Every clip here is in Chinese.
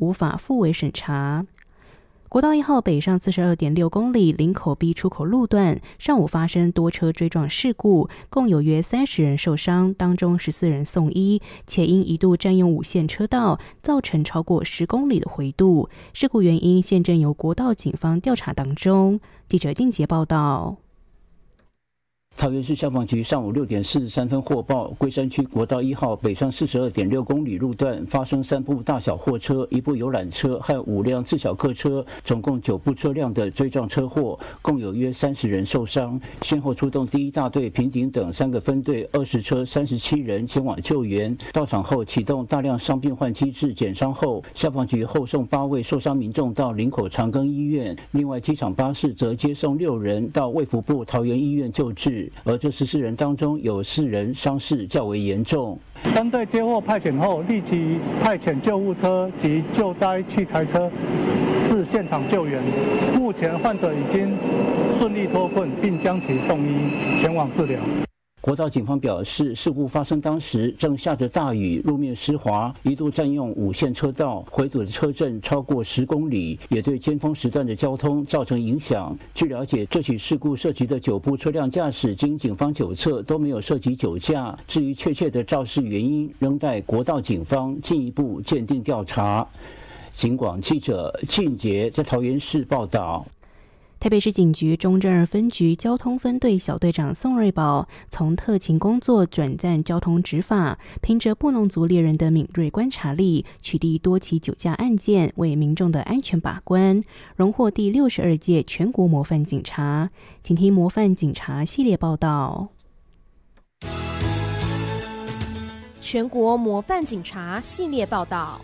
无法复委审查。国道1号北上42.6公里林口 B 出口路段上午发生多车追撞事故，共有约30人受伤，当中14人送医，且因一度占用5线车道，造成超过10公里的回堵。事故原因现正由国道警方调查当中。记者静杰报道。 桃园市消防局上午6点43分获报，龟山区国道1号北上42.6公里路段发生3部大小货车、1部游览车和5辆自小客车，总共9部车辆的追撞车祸，共有约30人受伤。先后出动第1大队、平警等3个分队，20车37人前往救援。到场后启动大量伤病换机制减伤后，消防局后送8位受伤民众到林口长庚医院，另外机场巴士则接送6人到卫福部桃园医院救治。而这14人当中有4人伤势较为严重。 3队接获派遣后，立即派遣救护车及救灾器材车至现场救援。目前患者已经顺利脱困，并将其送医前往治疗。 国道警方表示，事故发生当时正下着大雨，路面湿滑，一度占用5线车道，回堵的车阵超过10公里，也对尖峰时段的交通造成影响。据了解，这起事故涉及的9部车辆驾驶经警方酒测都没有涉及酒驾，至于确切的肇事原因，仍待国道警方进一步鉴定调查。警广记者庆杰在桃园市报道。 台北市警局中正2分局交通分队小队长宋瑞宝从特勤工作转战交通执法，凭着布农族猎人的敏锐观察力，取缔多起酒驾案件，为民众的安全把关，荣获第62届全国模范警察。请听模范警察系列报道。 全国模范警察系列报道。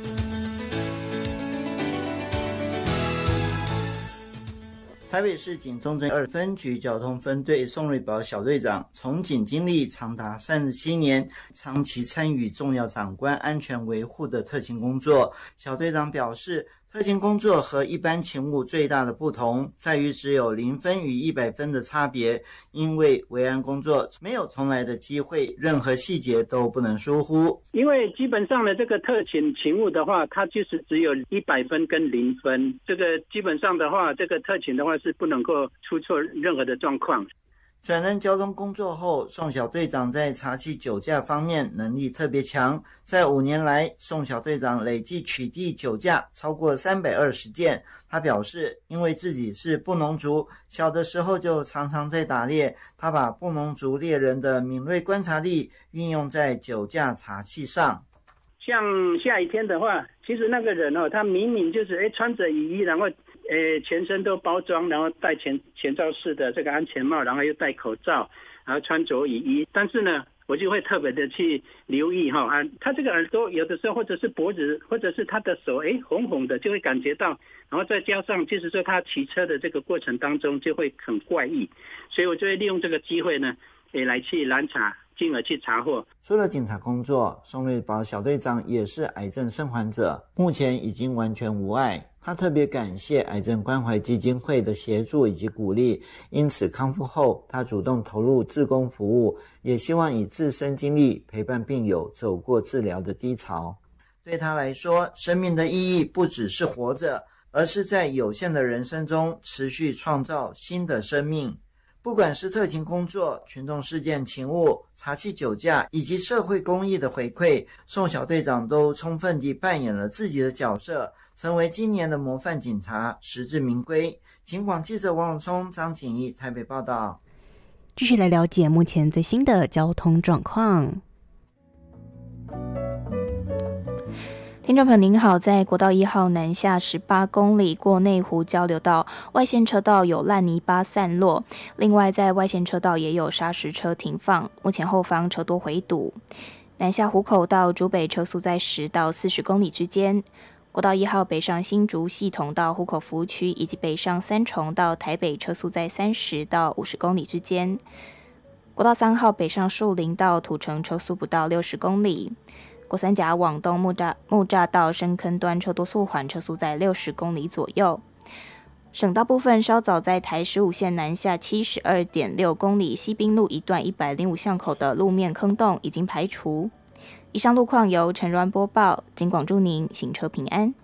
台北市警中正2分局交通分队宋瑞宝小队长，从警经历长达37年，长期参与重要长官安全维护的特勤工作。小队长表示，特勤工作和一般勤务最大的不同在于只有0分与100分的差别，因为维安工作没有重来的机会，任何细节都不能疏忽。 因为基本上的这个特勤勤务的话，它就是只有100分跟0分，这个基本上的话，这个特勤的话是不能够出错任何的状况。 转任交通工作后，宋小队长在查缉酒驾方面能力特别强。在5年来，宋小队长累计取缔酒驾超过320件。他表示，因为自己是布农族，小的时候就常常在打猎，他把布农族猎人的敏锐观察力运用在酒驾查缉上。 像下雨天的话，其实那个人他明明就是穿着雨衣，然后全身都包装，然后戴前罩式的这个安全帽，然后又戴口罩，然后穿着雨衣，但是呢，我就会特别的去留意他这个耳朵有的时候或者是脖子或者是他的手红红的，就会感觉到，然后再加上就是说他骑车的这个过程当中就会很怪异，所以我就会利用这个机会呢来去拦查，进而去查获。 除了警察工作，宋瑞宝小队长也是癌症生还者，目前已经完全无碍。他特别感谢癌症关怀基金会的协助以及鼓励，因此康复后他主动投入志工服务，也希望以自身经历陪伴病友走过治疗的低潮。对他来说，生命的意义不只是活着，而是在有限的人生中持续创造新的生命。不管是特勤工作、群众事件勤务、查缉酒驾以及社会公益的回馈，宋小队长都充分地扮演了自己的角色，成为今年的模范警察，实至名归。警广记者王永聪、张景义台北报道。 继续来了解目前最新的交通状况。听众朋友您好，在国道1号南下18公里过内湖交流道，外线车道有烂泥巴散落，另外在外线车道也有砂石车停放，目前后方车多回堵。南下湖口到竹北车速在10到40公里之间。国道1号北上新竹系统到湖口服务区，以及北上三重到台北车速在30到50公里之间。国道3号北上树林到土城车速不到60公里。国三甲往东木栅到深坑端车多速缓，车速在60公里左右。省道部分，稍早在台15线南下72.6公里西滨路一段105巷口的路面坑洞已经排除。以上路况由陈銮播报，警广祝您行车平安。